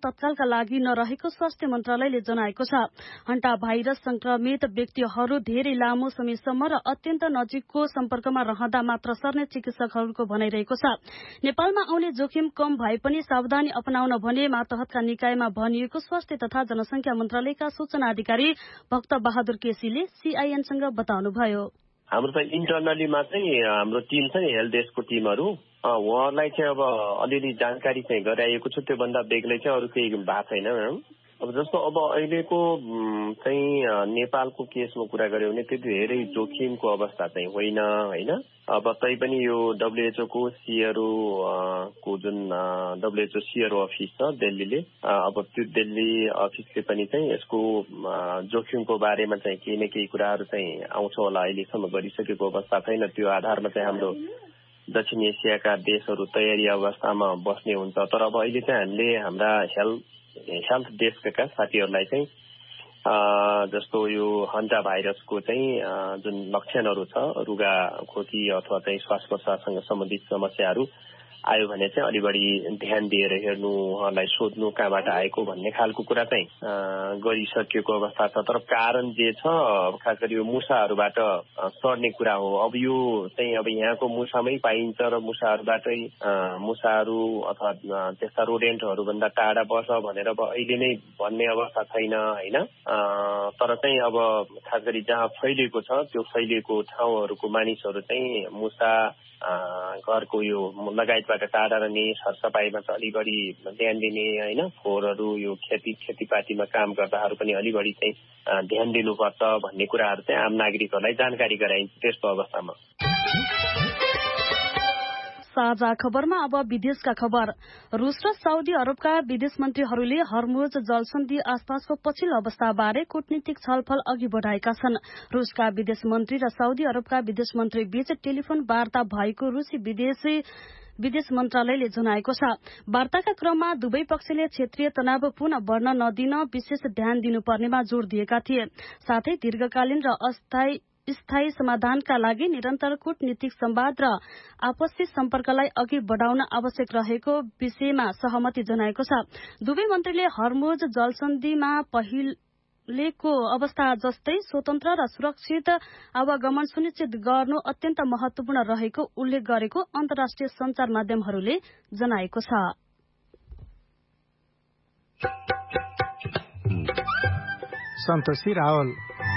तत्कालका लागि नरहेको स्वास्थ्य मन्त्रालयले जनाएको छ। हन्टा भाइरस संक्रमित व्यक्तिहरू धेरै लामो समयसम्म र अत्यन्त नजिकको सम्पर्कमा रहँदा मात्र सर्ने चिकित्सकहरूको भनाइरहेको छ। नेपालमा आउने जोखिम कम भए पनि सावधानी अपनाउन भने मातहतका निकायमा भनिएको स्वास्थ्य तथा जनसंख्या मन्त्रालयका सूचना अधिकारी भक्त बहादुर केसीले सीआईएनसँग बताउनुभयो। हाम्रो त इन्टरनलीमा चाहिँ हाम्रो टिम छ नि हेल्थ डेस्कको टिमहरू उहाँहरूलाई चाहिँ अब अलिअलि जानकारी चाहिँ गराइएको छ। त्योभन्दा बेग्लै चाहिँ अरू केही भएको छैन म्याडम। अब जस्तो अब अहिलेको चाहिँ नेपालको केसमा कुरा गर्यो भने त्यति धेरै जोखिमको अवस्था चाहिँ होइन होइन। अब तैपनि यो WHO को सीआरओ को जुन WHO सीआरओ अफिस छ दिल्लीले अब त्यो दिल्ली अफिसले पनि चाहिँ यसको जोखिमको बारेमा चाहिँ केही न केही कुराहरू चाहिँ आउँछ होला। अहिलेसम्म गरिसकेको अवस्था छैन। त्यो आधारमा चाहिँ हाम्रो दक्षिण एसियाका देशहरू तयारी अवस्थामा बस्ने हुन्छ। तर अब अहिले चाहिँ हामीले हाम्रा हेल्थ डेस्कका साथीहरूलाई चाहिँ जस्तो यो हन्टा भाइरसको चाहिँ जुन लक्षणहरू छ रुगा खोकी अथवा चाहिँ श्वास प्रश्वाससँग सम्बन्धित समस्याहरू आयो भने चाहिँ अलि बढी ध्यान दिएर हेर्नु उहाँलाई सोध्नु कहाँबाट आएको भन्ने खालको कुरा चाहिँ गरिसकेको अवस्था छ। तर कारण जे छ खास गरी यो मुसाहरूबाट सर्ने कुरा हो। अब यो चाहिँ अब यहाँको मुसामै पाइन्छ र मुसाहरूबाटै मुसाहरू अथवा त्यस्ता रोडेन्टहरू भन्दा टाढा बस भनेर अब अहिले नै भन्ने अवस्था छैन होइन। तर चाहिँ अब खास गरी जहाँ फैलिएको छ त्यो फैलिएको ठाउँहरूको मानिसहरू चाहिँ मुसा घरको यो लगायतबाट टाढा रहने सरसफाइमा चाहिँ अलि बढी ध्यान दिने होइन। फोहोरहरू यो खेतीपातीमा काम गर्दाहरू पनि अलि बढी चाहिँ ध्यान दिनुपर्छ भन्ने कुराहरू चाहिँ आम नागरिकहरूलाई जानकारी गराइन्छ त्यस्तो अवस्थामा। साझा खबरमा अब विदेशका खबर। रूस र साउदी अरबका विदेश मन्त्रीहरूले हर्मुज जलसन्धि आसपासको पछिल्लो अवस्थाबारे कूटनीतिक छलफल अघि बढाएका छन्। रूसका विदेश मन्त्री र साउदी अरबका विदेश मन्त्री बीच टेलिफोन वार्ता भएको रूसी विदेश मन्त्रालयले जनाएको छ। वार्ताका क्रममा दुवै पक्षले क्षेत्रीय तनाव पुनः बढ्न नदिन विशेष ध्यान दिनुपर्नेमा जोड़ दिएका थिए। साथै दीर्घकालीन र स्थायी समाधानका लागि निरन्तर कूटनीतिक संवाद र आपसी सम्पर्कलाई अघि बढ़ाउन आवश्यक रहेको विषयमा सहमति जनाएको छ। दुवै मन्त्रीले हर्मुज जलसन्धिमा पहिलेको अवस्था जस्तै स्वतन्त्र र सुरक्षित आवागमन सुनिश्चित गर्नु अत्यन्त महत्वपूर्ण रहेको उल्लेख गरेको अन्तर्राष्ट्रिय संचार माध्यमहरूले जनाएको छ। सन्तोषी रावल।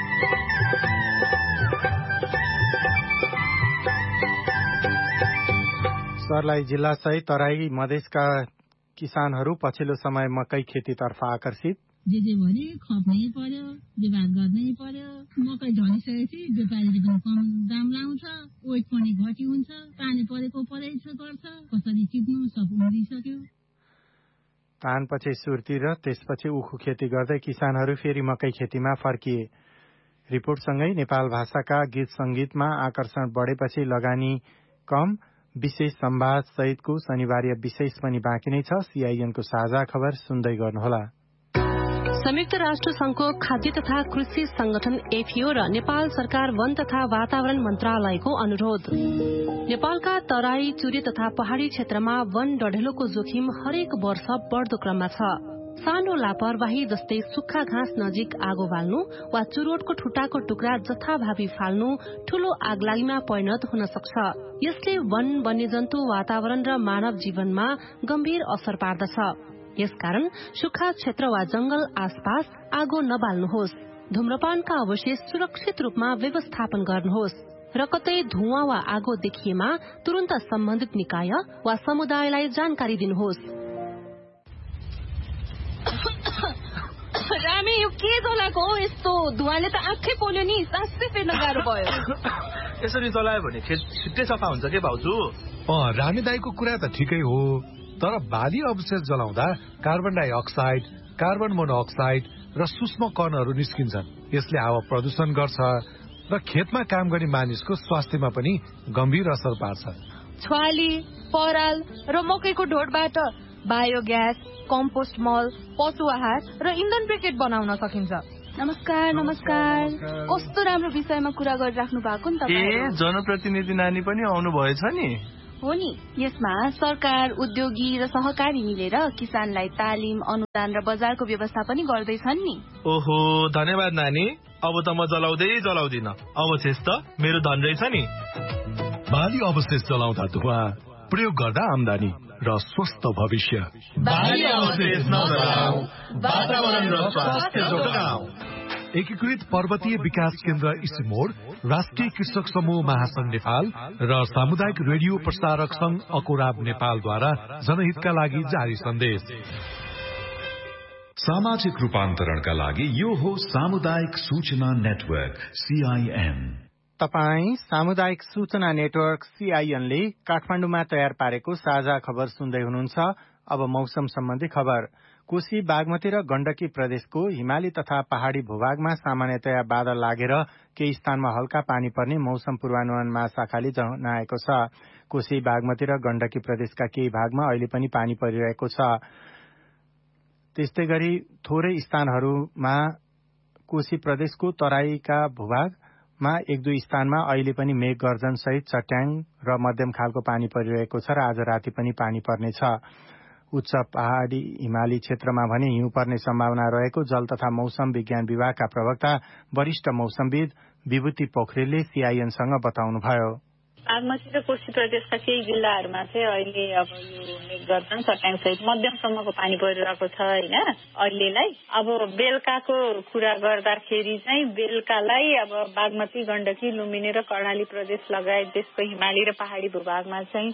सर्लाही जिल्ला सहित तराई मधेसका किसानहरू पछिल्लो समय मकै खेतीतर्फ आकर्षित। जे भने खप्नै पर्यो, विवाद गर्नै पर्यो। मकै ढलिसकेपछि व्यापारीले पनि कम दाम लाउँछ, वेट पनि घटी हुन्छ, पानी परेको परेछ गर्छ, कसरी टिप्नु सब उम्रिसक्यो। धानपछि सुर्ती र त्यसपछि उखु खेती गर्दै किसानहरू फेरि मकै खेतीमा फर्किए। रिपोर्टसँगै नेपाल भाषाका गीत संगीतमा आकर्षण बढेपछि लगानी कम, विशेष संवाद सहितको शनिबारीय विशेष पनि बाँकी नै छ। सीआईएनको साझा खबर सुन्दै गर्नुहोला। संयुक्त राष्ट्र संघको खाद्य तथा कृषि संगठन एफएओ र नेपाल सरकार वन तथा वातावरण मन्त्रालयको अनुरोध। नेपालका तराई, चुरे तथा पहाड़ी क्षेत्रमा वन डढेलोको जोखिम हरेक वर्ष बढ़दो क्रममा छ। सानो लापरवाही जस्तै सुक्खा घाँस नजिक आगो बाल्नु वा चुरोटको ठुटाको टुक्रा जथाभावी फाल्नु ठूलो आगलागीमा परिणत हुन सक्छ। यसले वन, वन्यजन्तु, वातावरण र मानव जीवनमा गम्भीर असर पार्दछ। यसकारण सुक्खा क्षेत्र वा जंगल आसपास आगो नबाल्नुहोस्। धूम्रपानका अवशेष सुरक्षित रूपमा व्यवस्थापन गर्नुहोस् र कतै धुवाँ वा आगो देखिएमा तुरन्त सम्बन्धित निकाय वा समुदायलाई जानकारी दिनुहोस्। रामे यो के जलाएको हो? यस्तो धुवाले त आँखै पोल्यो नि, सासै फेर्न गाह्रो भयो। यसरी जलायो भने खेत छिट्टै सफा हुन्छ के भाउजू? रामे दाईको कुरा त ठिकै हो, तर बाली अवशेष जलाउँदा कार्बन डाइअक्साइड, कार्बन मोनोअक्साइड र सूक्ष्म कणहरू निस्किन्छन्। यसले हावा प्रदूषण गर्छ र खेतमा काम गर्ने मानिसको स्वास्थ्यमा पनि गम्भीर असर पार्छ। छ्वाली, पराल र मकैको ढोडबाट बायोग्यास, कम्पोस्ट मल, पशु आहार र इन्धन ब्रिकेट बनाउन सकिन्छ। नमस्कार। कस्तो राम्रो विषयमा कुरा गरिराख्नु भएको नि तपाईँ। जनप्रतिनिधि नानी पनि आउनु भएछ नि। हो नि, यसमा सरकार, उद्योगी र सहकारी मिलेर किसानलाई तालिम, अनुदान र बजारको व्यवस्था पनि गर्दैछन् नि। ओहो, धन्यवाद नानी। अब त म जलाउँदिन। अवशेष त मेरो धन रहेछ नि। बाली अवशेष जलाउँदा धुवा, प्रयोग गर्दा आम्दानी र स्वस्थ भविष्य। बाली अवशेष नजलाऊ, वातावरण र स्वास्थ्य जोगाऊ। एकीकृत पर्वतीय विकास केन्द्र इसिमोड, राष्ट्रिय कृषक समूह महासंघ नेपाल र सामुदायिक रेडियो प्रसारक संघ अकोराब नेपालद्वारा जनहितका लागि जारी सन्देश। सामाजिक रूपान्तरणका लागि यो हो सामुदायिक सूचना नेटवर्क CIN। तपाई सामुदायिक सूचना नेटवर्क CIN ले काठमाडौँमा तयार पारेको साझा खबर सुन्दै हुनुहुन्छ। अब मौसम सम्बन्धी खबर। कोशी, बागमती र गण्डकी प्रदेशको हिमाली तथा पहाड़ी भूभागमा सामान्यतया बादल लागेर केही स्थानमा हल्का पानी पर्ने मौसम पूर्वानुमान महाशाखाले जनाएको छ। कोशी, बागमती र गण्डकी प्रदेशका केही भागमा अहिले पनि पानी परिरहेको छ। त्यस्तै गरी थोरै स्थानहरूमा कोशी प्रदेशको तराईका भूभागमा 1-2 स्थानमा अहिले पनि मेघ गर्जन सहित चट्याङ र मध्यम खालको पानी परिरहेको छ र आज राति पनि पानी पर्नेछ। उच्च पहाड़ी हिमाली क्षेत्रमा भने हिउँ पर्ने सम्भावना रहेको जल तथा मौसम विज्ञान विभागका प्रवक्ता वरिष्ठ मौसमविद विभूति पोखरेलले CIN-सँग बताउनुभयो। बागमती र कोशी प्रदेशका केही जिल्लाहरूमा चाहिँ अहिले अब यो मेघगर्जन चट्याङ सहित मध्यमसम्मको पानी परिरहेको छ हैन। अहिलेलाई अब बेलुकाको कुरा गर्दाखेरि चाहिँ बेलुकालाई अब बागमती, गण्डकी, लुम्बिनी र कर्णाली प्रदेश लगायत देशको हिमाली र पहाड़ी भूभागमा चाहिँ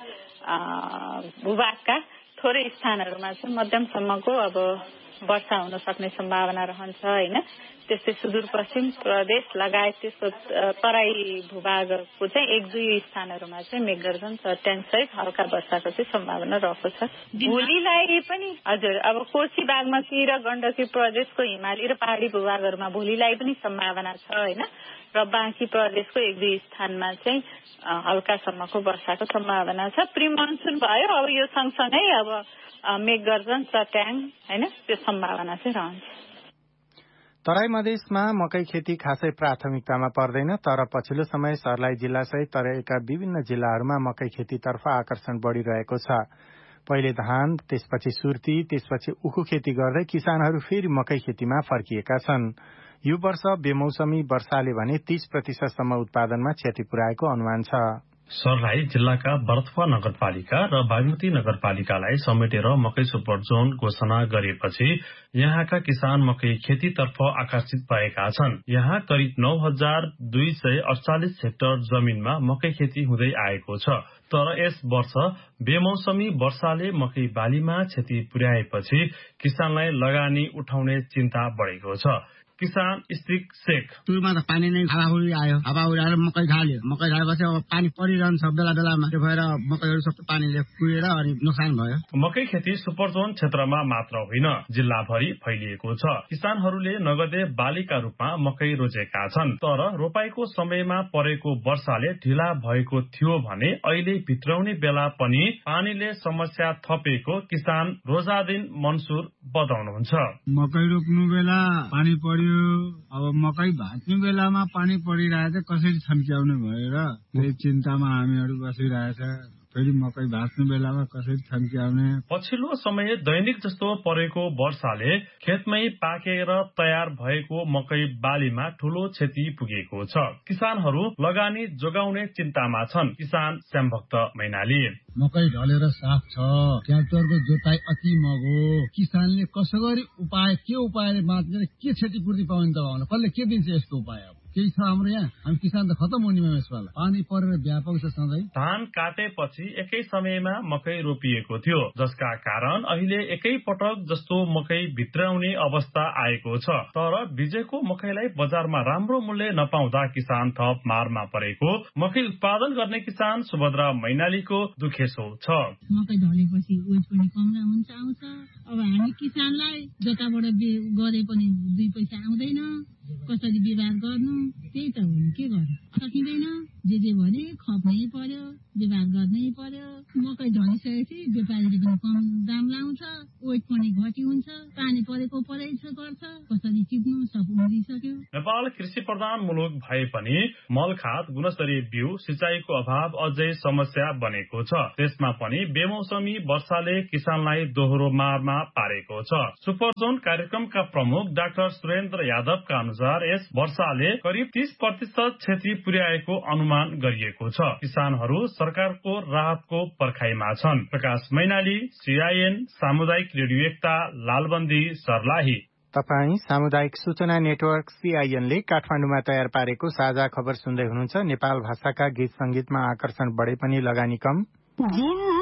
भूभागका थोरै स्थानहरूमा चाहिँ मध्यमसम्मको अब वर्षा हुन सक्ने सम्भावना रहन्छ हैन। त्यस्तै सुदूरपश्चिम प्रदेश लगायत त्यसको तराई भूभागको चाहिँ 1-2 स्थानहरूमा चाहिँ मेघगर्जन चट्याङ सहित हल्का वर्षाको चाहिँ सम्भावना रहेको छ। भोलिलाई पनि हजुर अब कोशी, बागमती र गण्डकी प्रदेशको हिमाली र पहाड़ी भूभागहरूमा भोलिलाई पनि सम्भावना छ हैन। र बाँकी प्रदेशको 1-2 स्थानमा चाहिँ हल्कासम्मको वर्षाको सम्भावना छ। प्री मनसुन भयो, अब यो सँगसँगै अब मेघगर्जन चट्याङ हैन त्यो सम्भावना चाहिँ रहन्छ। तराई मधेसमा मकै खेती खासै प्राथमिकतामा पर्दैन, तर पछिल्लो समय सर्लाही जिल्लासहित तराईका विभिन्न जिल्लाहरूमा मकै खेतीतर्फ आकर्षण बढ़िरहेको छ। पहिले धान, त्यसपछि सुर्ती, त्यसपछि उखु खेती गर्दै किसानहरू फेरि मकै खेतीमा फर्किएका छन्। यो वर्ष बेमौसमी वर्षाले भने 30% उत्पादनमा क्षति पुर्याएको अनुमान छ। सर्लाही जिल्लाका बरथुवा नगरपालिका र बागमती नगरपालिकालाई समेटेर मकै सुपर जोन घोषणा गरेपछि यहाँका किसान मकै खेतीतर्फ आकर्षित भएका छन्। यहाँ करिब 9248 हेक्टर जमिनमा मकै खेती हुँदै आएको छ। तर यस वर्ष बेमौसमी वर्षाले मकै बालीमा क्षति पुर्याएपछि किसानलाई लगानी उठाउने चिन्ता बढेको छ। किसान स्त्रिक शेख सुरुमा त पानी नै हावाहुरी आयो, हावाहुरी आएर मकै झाल्यो। मकै झालेपछि अब पानी परिरहन्छ बेला बेलामा, त्यो भएर मकैहरू सबै पानीले कुहिएर अनि नोक्सान भयो। मकै खेती सुपरजोन क्षेत्रमा मात्र होइन, जिल्लाभरि फैलिएको छ। किसानहरूले नगदे बालीका रूपमा मकै रोजेका छन्, तर रोपाईको समयमा परेको वर्षाले ढिला भएको थियो भने अहिले भित्राउने बेला पनि पानीले समस्या थपेको किसान रोजादिन मन्सुर बताउनुहुन्छ। मकै रोप्नु बेला पानी पर्यो, अब मकै भाँच्नु बेलामा पानी परिरहेछ, कसरी छन्क्याउने भएर त्यही चिन्तामा हामीहरू बसिरहेछ। फेरि मकै भाँच्नु बेलामा कसरी छन्क्याउने। पछिल्लो समय दैनिक जस्तो परेको वर्षाले खेतमै पाकेर तयार भएको मकै बालीमा ठूलो क्षति पुगेको छ। किसानहरू लगानी जोगाउने चिन्तामा छन्। किसान श्यामभक्त मैनाली मकै ढलेर साफ छ, ट्र्याक्टरको जोताई अति महँगो, किसानले कसो गरी के उपायले बाँचेर के क्षतिपूर्ति पाउने त भाउन कसले के दिन्छ यसको उपाय? अब केही छ हाम्रो यहाँ? हामी किसान त खतम हुने यसपाल पानी परेर व्यापक छ सधैँ। धान काटेपछि एकै समयमा मकै रोपिएको थियो, जसका कारण अहिले एकै पटक जस्तो मकै भित्राउने अवस्था आएको छ। तर बिजेको मकैलाई बजारमा राम्रो मूल्य नपाउँदा किसान थप मारमा परेको मकै उत्पादन गर्ने किसान सुभद्रा मैनालीको दुखेसो छ। मकै ढलेपछि वेट पनि कम हुन्छ आउँछ। अब हामी किसानलाई जताबाट गरे पनि 2 पैसा आउँदैन, कसरी व्यवहार गर्नु त्यही त हो। के गर्नु सकिँदैन, जे भने खप्नै पर्यो, व्यवहार गर्नै पर्यो। मकै ढलिसकेपछि व्यापारीले पनि कम दाम लाउँछ, वेट पनि घटी हुन्छ, पानी परेको परेछ गर्छ, कसरी टिप्नु सब उम्रिसक्यो। नेपाल कृषि प्रधान मुलुक भए पनि मलखात, गुणस्तरीय बिउ, सिंचाईको अभाव अझै समस्या बनेको छ। त्यसमा पनि बेमौसमी वर्षाले किसानलाई दोहोरो मारमा पारेको छ। सुपरजोन कार्यक्रमका प्रमुख डाक्टर सुरेन्द्र यादवका अनुसार यस वर्षाले करिब 30% क्षति पुर्याएको अनुमान गरिएको छ। किसानहरू सरकारको राहतको पर्खाइमा छन्। प्रकाश मैनाली, CIN, सामुदायिक रेडियो एकता, लालबन्दी, सर्लाही। तपाई सामुदायिक सूचना नेटवर्क CIN ले काठमाडौँमा तयार पारेको साझा खबर सुन्दै हुनुहुन्छ। नेपाल भाषाका गीत संगीतमा आकर्षण बढे पनि लगानी कम।